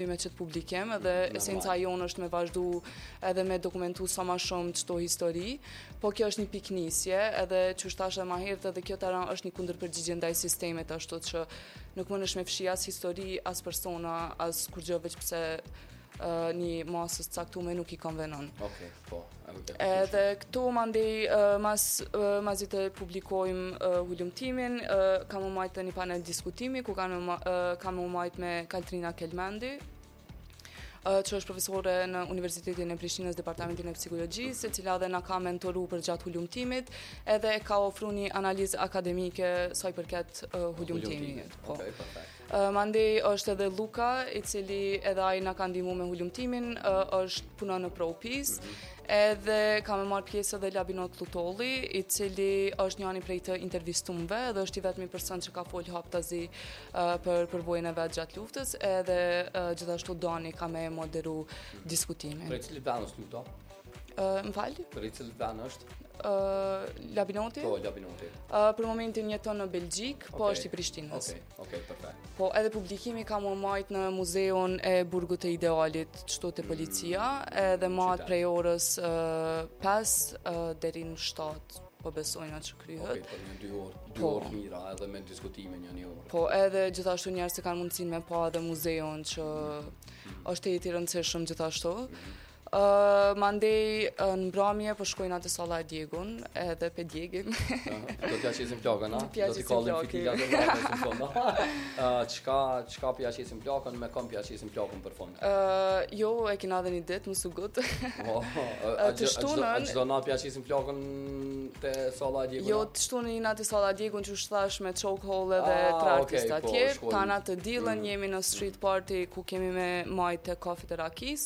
me qëtë publikim edhe esenca jonë është me vazhdu edhe me dokumentu sa ma shumë qëto histori, po kjo është një piknisje edhe që shtash edhe ma herët edhe kjo të është një kundërpërgjigje ndaj sistemet ashtu që nuk më nëshme fshi as histori, as persona, as kur gjë veç pse një masës caktume nuk i konvenon. Okej, po. Edhe këtu mandej mas të publikojmë hulumtimin, kam u majtë një panel diskutimi ku kam u majtë me Kaltrina Kelmendi, që është profesore në Universitetin e Prishtinës, Departamentin e Psikologjisë, e cila dhe na ka mentoru për gjatë hulumtimit, edhe ka ofru një analizë akademike sa i përket hulumtimit. Po. Okay, perfekt. Mandej është edhe Luka, i cili edhe ai na ka ndihmu me hulumtimin, është puna në ProPeace, edhe kam marrë pjesë edhe Labinot Lutolli, i cili është njëri prej të intervistumve dhe është i vetmi person që ka folë haptazi për përvojën e vetë gjatë luftës, edhe gjithashtu Dani ka me moderu diskutimin. Për cilit vend është Luto? Më falë? Për cilit vend është? Labinoti? Po, Labinoti. Për momentin jeton në Belgjik, po është i Prishtinës. Okej, perfekt. Po edhe publikimi kam u majt në muzeun e Burgut të Idealit, qëto të policia, edhe matë prej orës 5 deri në 7. Po besojna që kryhet. Okej, për një 2 orë. 2 orë mira edhe me diskutimin një orë. Po edhe gjithashtu njerëz që kanë mundësinë me pa edhe muzeun që është i rëndësishëm gjithashtu. Mandej në mbrëmje po shkojnë atë salla e Diegun edhe pe Diegin. Do t'ja qesim plakën, a? Do t'i kallim fitilat e vratës në fund. Çka pja qesim plakën, me kam pja qesim plakën për fund? Jo, e kena dhe një ditë, më sugut. Të shtunën... Çdo natë pja qesim plakën te salla e Diegun? Jo, të shtunën jena te salla e Diegun që thash me chokehold edhe 3 artistë atje. Tana të dillën jemi në street party ku kemi me majtë e kafit e rakis.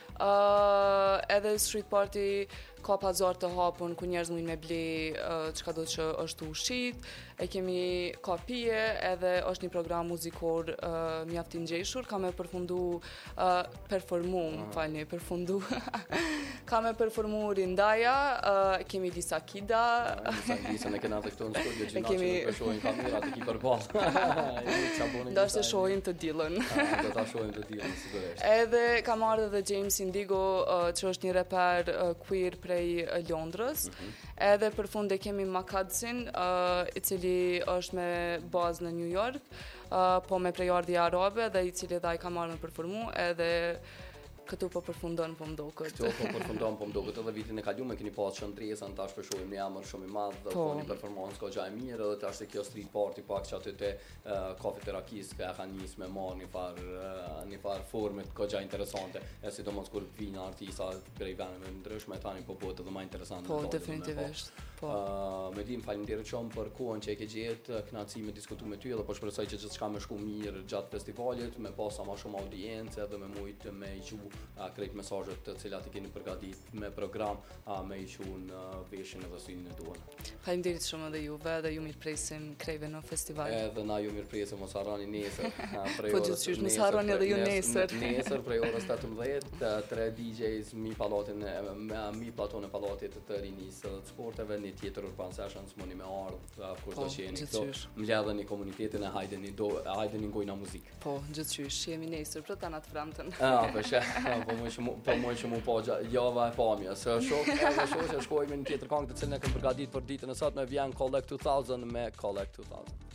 Edhe street party ka pazar të hapun ku njerëz mujnë me ble çka do që është ushqit, e kemi ka pije, edhe është një program muzikor mjaft i ngjeshur, ka me përfundu ka me përformu Rindaja, kemi Lisa Kida. Lisa ne kena të këtu në studio që na shohin kamerat e ki përballë. Do të shohim të dillën. Do ta shohim të dillën sigurisht. Edhe kam ardhur edhe James Indigo, që është një reper queer prej Londrës. Edhe për fund e kemi Makadzin, i cili është me bazë në New York, po me prejardhje arabe dhe i cili dhe i ka marrë me përformu, edhe këtu po përfundon po mdoket. Këtu po përfundon po mdoket, edhe vitin e kaluar keni pasur shëndresën, tash po shohim një emër shumë i madh, po një performancë goxha e mirë, edhe tash kjo street party pak çatë te kafet e rakis që ka nisë me marr një far forme goxha interesante, e sidomos kur vinë artista prej vendeve ndryshme tani po bëhet edhe më interesante. Po definitivisht. Po. Me dim faleminderit shumë për kohën që e ke gjetë, kënaqësi me diskutu me ty, edhe po shpresoj që gjithçka më shku mirë gjatë festivalit, me pas sa më shumë audiencë edhe me mujt me krejt mesazhet të cilat i keni përgatit me program, me i qun veshin edhe synin e duan. Faleminderit shumë edhe juve, dhe ju mirëpresim krejve në festival. Edhe na ju mirëpresim, mos harroni nesër. Po gjithçysh, mos harroni edhe ju nesër. Nesër prej orës 18, 3 DJs mi platon e pallatit të rinis së sporteve, një tjetër urban sessions mundi me ardh kur do qeni këto. Mbledheni komunitetin e hajdeni ngojna muzikë. Po, gjithçysh, jemi nesër për ta natë framtën. Po më shumë po java e pamjes. Shoh që shkojmë në tjetër këngë të cilën e kam përgatitur për ditën e sotme, vjen Collect 2000 me Collect 2000.